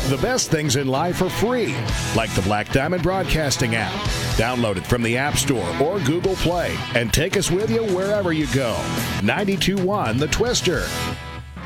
The best things in life are free, like the Black Diamond Broadcasting app. Download it from the App Store or Google Play and take us with you wherever you go. 92.1 The Twister.